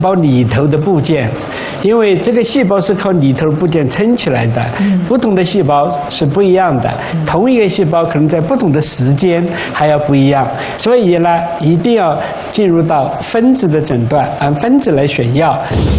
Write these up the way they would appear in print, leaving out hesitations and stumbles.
胞里头的部件，因为这个细胞是靠里头的部件撑起来的，不同的细胞是不一样的，同一个细胞可能在不同的时间还要不一样，所以呢，一定要进入到分子的诊断，按分子来选药。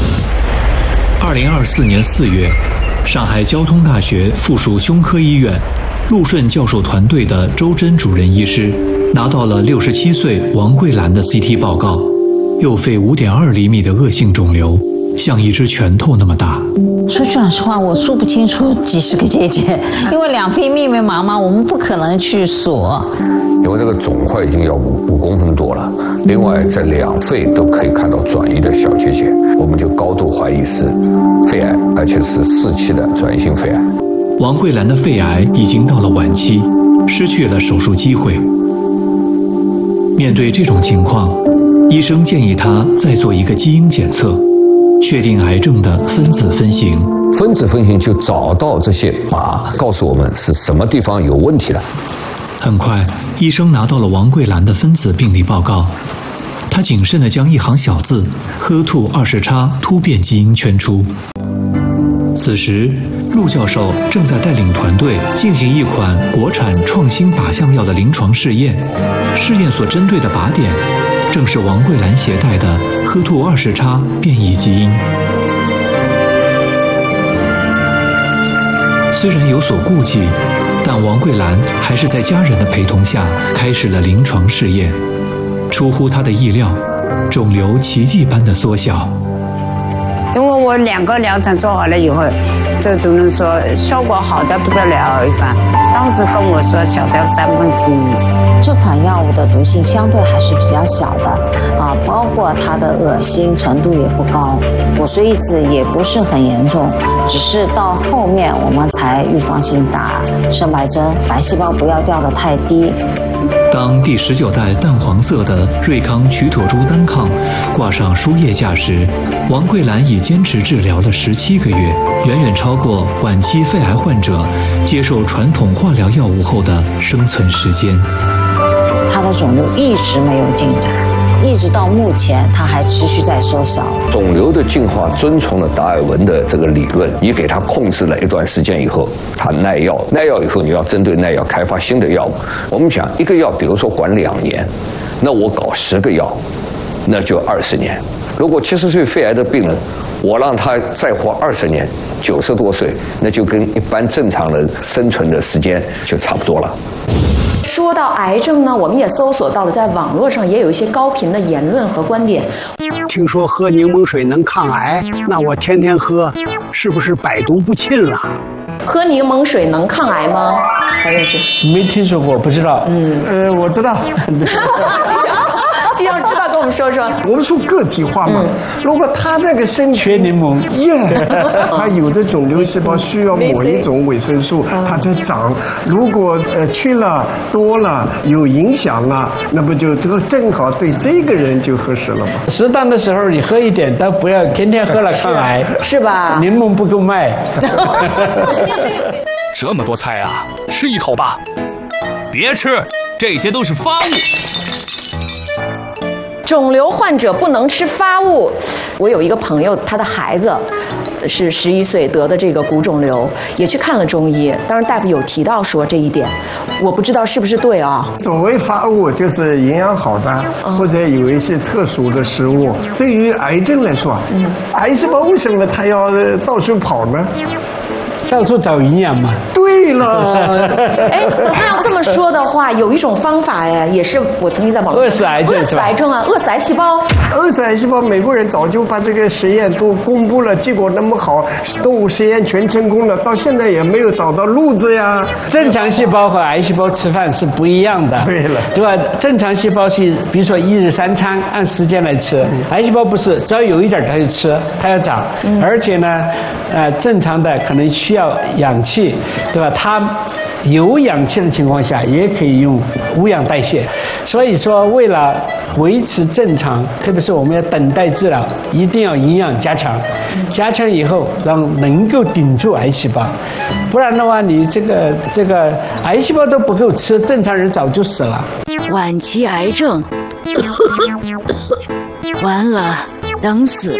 2024年4月，上海交通大学附属胸科医院陆顺教授团队的周真主任医师拿到了67岁王桂兰的 CT 报告，右肺5.2厘米的恶性肿瘤，像一只拳头那么大。 说句老实话，我数不清楚几十个结节，因为两肺密密麻麻，我们不可能去数。 因为这个肿块已经要5公分多了，另外在两肺都可以看到转移的小结节，我们就高度怀疑是肺癌，而且是4期的转移性肺癌。 王桂兰的肺癌已经到了晚期，失去了手术机会。面对这种情况，医生建议他再做一个基因检测，确定癌症的分子分型。 分子分型就找到这些码，告诉我们是什么地方有问题了。 很快，医生拿到了王桂兰的分子病理报告，他谨慎地将一行小字 HER2-20X 突变基因圈出。此时，陆教授正在带领团队进行一款国产创新靶向药的临床试验，试验所针对的靶点正是王桂兰携带的HER2-20X 变异基因。虽然有所顾忌，但王桂兰还是在家人的陪同下开始了临床试验。出乎她的意料，肿瘤奇迹般的缩小。 因为我2个疗程做好了以后，这主任说效果好得不得了一般，当时跟我说小掉1/3。 这款药物的毒性相对还是比较小的包括它的恶心程度也不高，骨髓移植也不是很严重，只是到后面我们才预防性打肾白针，白细胞不要掉得太低。 当第19代淡黄色的瑞康曲妥珠单抗挂上输液架时，王桂兰已坚持治疗了17个月，远远超过晚期肺癌患者接受传统化疗药物后的生存时间。 它的肿瘤一直没有进展，一直到目前它还持续在缩小。 肿瘤的进化遵从了达尔文的这个理论，你给它控制了一段时间以后，它耐药，耐药以后你要针对耐药开发新的药物。我们讲一个药，比如说管2年，那我搞10个药，那就20年。如果70岁肺癌的病人，我让他再活20年，90多岁，那就跟一般正常的生存的时间就差不多了。 说到癌症呢，我们也搜索到了，在网络上也有一些高频的言论和观点。 听说喝柠檬水能抗癌，那我天天喝，是不是百毒不侵了？ 喝柠檬水能抗癌吗？还认识？ 没听说过，不知道。我知道。 既然知道，跟我们说说。 我们说个体化嘛，如果他那个身体缺柠檬， 他有的肿瘤细胞需要某一种维生素，它才长。如果缺了多了有影响了，那不就这个正好对这个人就合适了吗？ 适当的时候你喝一点，但不要天天喝了抗癌， 是吧？ 柠檬不够卖。 这么多菜啊，吃一口吧。别吃，这些都是发物。 肿瘤患者不能吃发物。我有一个朋友，他的孩子是11岁得的这个骨肿瘤，也去看了中医。当然大夫有提到说这一点，我不知道是不是对啊。 所谓发物就是营养好的，或者有一些特殊的食物。对于癌症来说，癌细胞为什么它要到处跑呢？ 到处找营养嘛。 对了， 那要这么说的话，有一种方法也是我曾经在网上饿死癌症， 饿死癌症啊，饿死癌细胞。 饿死癌细胞，美国人早就把这个实验都公布了，结果那么好，动物实验全成功了，到现在也没有找到路子呀。 正常细胞和癌细胞吃饭是不一样的。 对了， 对吧？正常细胞是比如说1日3餐按时间来吃，癌细胞不是，只要有一点它就吃，它要长，而且呢，正常的可能需要氧气，对吧？它有氧气的情况下，也可以用无氧代谢。所以说，为了维持正常，特别是我们要等待治疗，一定要营养加强。加强以后，能够顶住癌细胞，不然的话，你这个癌细胞都不够吃，正常人早就死了。 晚期癌症，完了，等死。